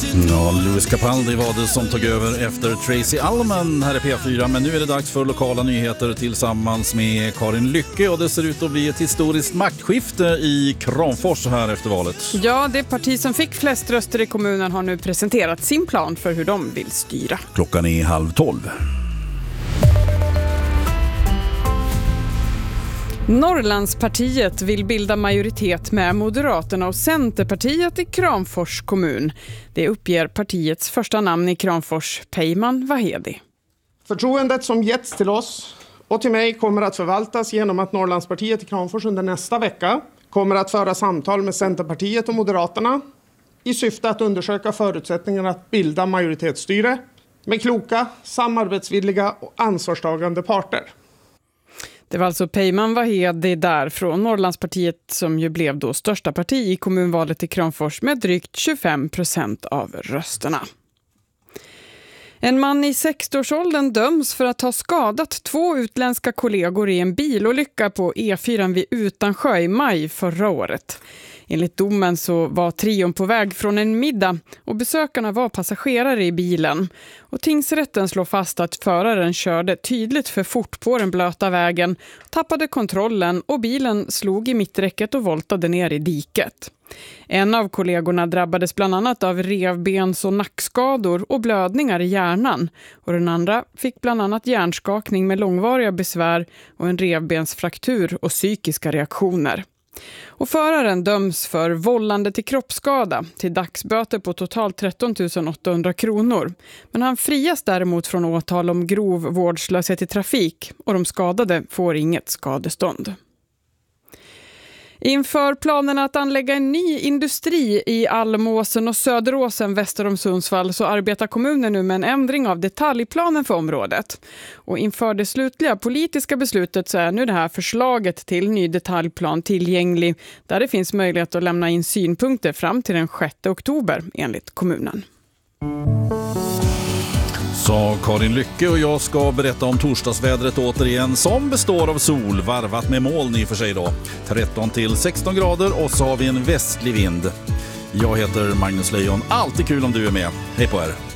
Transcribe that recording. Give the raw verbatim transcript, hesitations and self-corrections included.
Ja, Louis Capaldi var det som tog över efter Tracy Allman här i P fyra. Men nu är det dags för lokala nyheter tillsammans med Karin Lycke. Och det ser ut att bli ett historiskt maktskifte i Kramfors här efter valet. Ja, det parti som fick flest röster i kommunen har nu presenterat sin plan för hur de vill styra. Klockan är halv tolv. Norrlandspartiet vill bilda majoritet med Moderaterna och Centerpartiet i Kramfors kommun. Det uppger partiets första namn i Kramfors, Peyman Vahedi. Förtroendet som getts till oss och till mig kommer att förvaltas genom att Norrlandspartiet i Kramfors under nästa vecka kommer att föra samtal med Centerpartiet och Moderaterna i syfte att undersöka förutsättningarna att bilda majoritetsstyre med kloka, samarbetsvilliga och ansvarstagande parter. Det var alltså Peyman Vahedi där från Norrlandspartiet som ju blev då största parti i kommunvalet i Kramfors med drygt tjugofem procent av rösterna. En man i sextioårsåldern döms för att ha skadat två utländska kollegor i en bilolycka på E fyra vid Utansjö i maj förra året. Enligt domen så var trion på väg från en middag och besökarna var passagerare i bilen. Och tingsrätten slår fast att föraren körde tydligt för fort på den blöta vägen, tappade kontrollen och bilen slog i mitträcket och voltade ner i diket. En av kollegorna drabbades bland annat av revbens- och nackskador och blödningar i hjärnan. Och den andra fick bland annat hjärnskakning med långvariga besvär och en revbensfraktur och psykiska reaktioner. Och föraren döms för vållande till kroppsskada till dagsböter på totalt tretton tusen åttahundra kronor. Men han frias däremot från åtal om grov vårdslöshet i trafik och de skadade får inget skadestånd. Inför planerna att anlägga en ny industri i Almåsen och Söderåsen väster om Sundsvall så arbetar kommunen nu med en ändring av detaljplanen för området. Och inför det slutliga politiska beslutet så är nu det här förslaget till ny detaljplan tillgänglig där det finns möjlighet att lämna in synpunkter fram till den sjätte oktober enligt kommunen. Sa Karin Lycke och jag ska berätta om torsdagsvädret återigen som består av sol, varvat med moln i för sig då. tretton till sexton grader och så har vi en västlig vind. Jag heter Magnus Lejon, alltid kul om du är med. Hej på er!